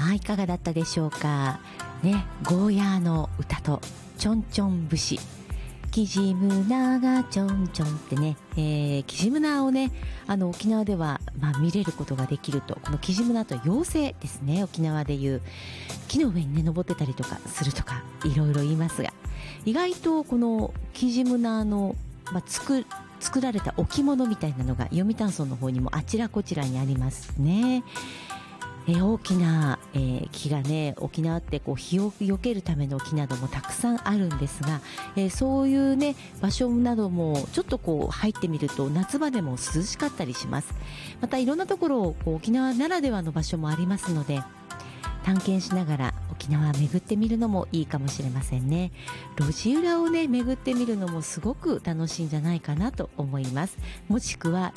はい、いかがだったでしょうかね。ゴーヤーの歌とちょんちょん節、キジムナがちょんちょんってね、キジムナをね、沖縄では、見れることができると。このキジムナと妖精ですね、沖縄でいう木の上にね登ってたりとかするとかいろいろ言いますが、意外とこのキジムナの、作られた置物みたいなのが読谷村の方にもあちらこちらにありますね。大きな、木がね、沖縄ってこう日を避けるための木などもたくさんあるんですが、そういうね場所などもちょっとこう入ってみると夏場でも涼しかったりします。またいろんなところをこう沖縄ならではの場所もありますので、探検しながら沖縄巡ってみるのもいいかもしれませんね。路地裏をね巡ってみるのもすごく楽しいんじゃないかなと思います。もしくは